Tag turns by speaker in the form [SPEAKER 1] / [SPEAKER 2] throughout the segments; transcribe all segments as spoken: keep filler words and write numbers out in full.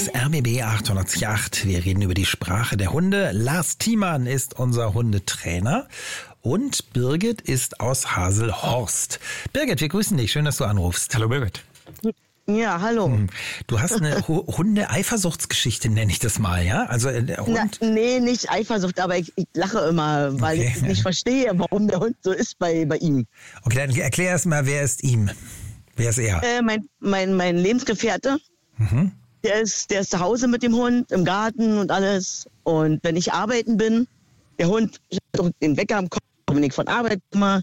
[SPEAKER 1] ist R B B achtundachtzig Komma acht. Wir reden über die Sprache der Hunde. Lars Thiemann ist unser Hundetrainer und Birgit ist aus Haselhorst. Birgit, wir grüßen dich. Schön, dass du anrufst.
[SPEAKER 2] Hallo Birgit.
[SPEAKER 3] Ja, hallo.
[SPEAKER 1] Du hast eine Hunde-Eifersuchtsgeschichte, nenne ich das mal, ja? Also der Hund.
[SPEAKER 3] Na, nee, nicht Eifersucht, aber ich, ich lache immer, weil okay. ich nicht verstehe, warum der Hund so ist bei, bei ihm.
[SPEAKER 1] Okay, dann erklär erst mal, wer ist ihm? Wer ist er?
[SPEAKER 3] Äh, mein, mein, mein Lebensgefährte. Mhm. Der ist, der ist zu Hause mit dem Hund, im Garten und alles. Und wenn ich arbeiten bin, der Hund drückt den Wecker am Kopf, wenn ich von Arbeit komme.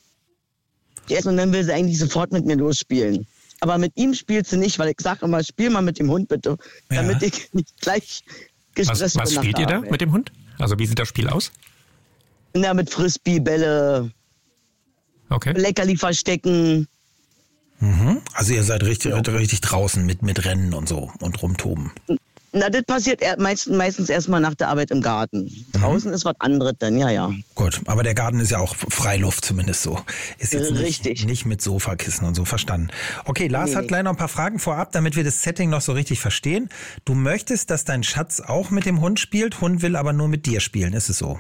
[SPEAKER 3] Und dann will sie eigentlich sofort mit mir losspielen. Aber mit ihm spielt sie nicht, weil ich sage immer, spiel mal mit dem Hund bitte, damit ja. ich nicht gleich gestresst
[SPEAKER 2] was, was bin. Was spielt ihr da mit dem Hund? Also wie sieht das Spiel aus?
[SPEAKER 3] Na, mit Frisbee, Bälle,
[SPEAKER 2] okay.
[SPEAKER 3] Leckerli verstecken.
[SPEAKER 1] Mhm. Also ihr seid richtig, ja. richtig draußen mit, mit Rennen und so und rumtoben.
[SPEAKER 3] Na, das passiert meistens, meistens erstmal nach der Arbeit im Garten. Draußen mhm. ist was anderes dann, ja, ja.
[SPEAKER 1] Gut, aber der Garten ist ja auch Freiluft zumindest so. Ist jetzt
[SPEAKER 3] Richtig.
[SPEAKER 1] Nicht, nicht mit Sofakissen und so, verstanden. Okay, Lars nee, hat gleich noch ein paar Fragen vorab, damit wir das Setting noch so richtig verstehen. Du möchtest, dass dein Schatz auch mit dem Hund spielt, Hund will aber nur mit dir spielen, ist es so?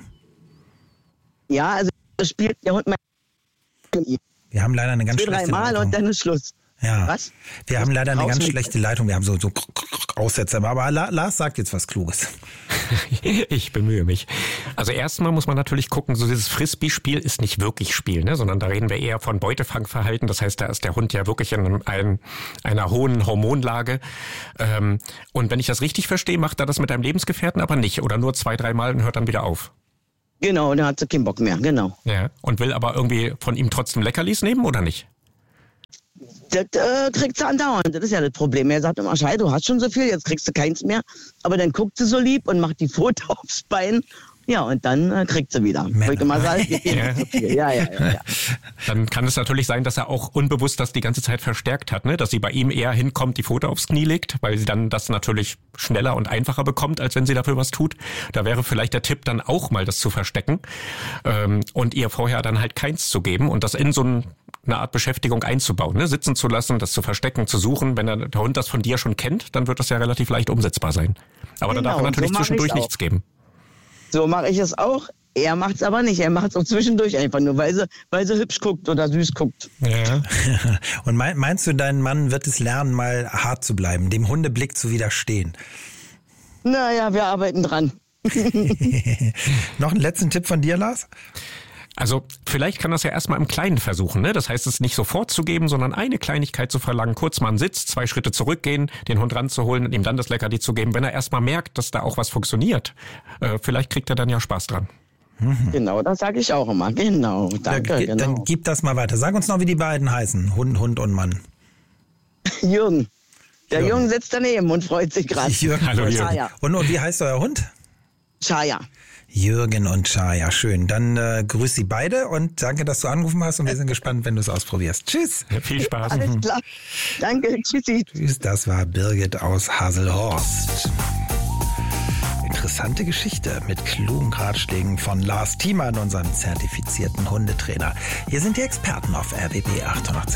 [SPEAKER 3] Ja, also das spielt der Hund mit ihm.
[SPEAKER 1] Wir haben leider eine ganz
[SPEAKER 3] Zwei,
[SPEAKER 1] schlechte
[SPEAKER 3] Leitung. Dreimal und dann ist Schluss.
[SPEAKER 1] Ja,
[SPEAKER 3] was?
[SPEAKER 1] Wir haben leider eine ganz schlechte Leitung. Wir haben so, so Aussetzer. Aber Lars sagt jetzt was Kluges.
[SPEAKER 2] Ich bemühe mich. Also erstmal muss man natürlich gucken, so dieses Frisbee-Spiel ist nicht wirklich Spiel, ne? Sondern da reden wir eher von Beutefangverhalten. Das heißt, da ist der Hund ja wirklich in einem, einem, einer hohen Hormonlage. Und wenn ich das richtig verstehe, macht er das mit einem Lebensgefährten aber nicht. Oder nur zwei, dreimal und hört dann wieder auf.
[SPEAKER 3] Genau, dann hat sie keinen Bock mehr, genau.
[SPEAKER 2] Ja. Und will aber irgendwie von ihm trotzdem Leckerlis nehmen oder nicht?
[SPEAKER 3] Das äh, kriegt sie andauernd, das ist ja das Problem. Er sagt immer, Schei, du hast schon so viel, jetzt kriegst du keins mehr. Aber dann guckt sie so lieb und macht die Pfote aufs Bein. Ja, und dann äh, kriegt sie wieder. Ich immer sagen, ich ja. So viel. Ja, ja, ja, ja.
[SPEAKER 2] Dann kann es natürlich sein, dass er auch unbewusst das die ganze Zeit verstärkt hat, ne? Dass sie bei ihm eher hinkommt, die Pfote aufs Knie legt, weil sie dann das natürlich schneller und einfacher bekommt, als wenn sie dafür was tut. Da wäre vielleicht der Tipp, dann auch mal das zu verstecken ähm, und ihr vorher dann halt keins zu geben und das in so ein eine Art Beschäftigung einzubauen, ne? Sitzen zu lassen, das zu verstecken, zu suchen. Wenn der, der Hund das von dir schon kennt, dann wird das ja relativ leicht umsetzbar sein. Aber genau, da darf er natürlich so zwischendurch nichts geben.
[SPEAKER 3] So mache ich es auch. Er macht es aber nicht. Er macht es auch zwischendurch einfach nur, weil sie, weil sie hübsch guckt oder süß guckt.
[SPEAKER 1] Ja. Und mein, meinst du, dein Mann wird es lernen, mal hart zu bleiben, dem Hundeblick zu widerstehen?
[SPEAKER 3] Naja, wir arbeiten dran.
[SPEAKER 1] Noch einen letzten Tipp von dir, Lars?
[SPEAKER 2] Also vielleicht kann das ja erstmal im Kleinen versuchen, ne? Das heißt, es nicht sofort zu geben, sondern eine Kleinigkeit zu verlangen, kurz mal einen Sitz, zwei Schritte zurückgehen, den Hund ranzuholen und ihm dann das Leckerli zu geben. Wenn er erstmal merkt, dass da auch was funktioniert, äh, vielleicht kriegt er dann ja Spaß dran.
[SPEAKER 3] Mhm. Genau, das sage ich auch immer. Genau, danke.
[SPEAKER 1] Da,
[SPEAKER 3] genau.
[SPEAKER 1] Dann gib das mal weiter. Sag uns noch, wie die beiden heißen, Hund, Hund und Mann.
[SPEAKER 3] Jürgen. Der
[SPEAKER 1] Jürgen.
[SPEAKER 3] Jürgen sitzt daneben und freut sich gerade.
[SPEAKER 1] Hallo Jürgen. Und, und wie heißt euer Hund?
[SPEAKER 3] Chaya.
[SPEAKER 1] Jürgen und Chaya, schön. Dann äh, grüß Sie beide und danke, dass du angerufen hast und wir sind gespannt, wenn du es ausprobierst. Tschüss.
[SPEAKER 2] Ja, viel Spaß.
[SPEAKER 3] Alles klar. Danke, tschüssi.
[SPEAKER 1] Tschüss, das war Birgit aus Haselhorst. Interessante Geschichte mit klugen Ratschlägen von Lars Thiemann, unserem zertifizierten Hundetrainer. Hier sind die Experten auf R B B achtundachtzig.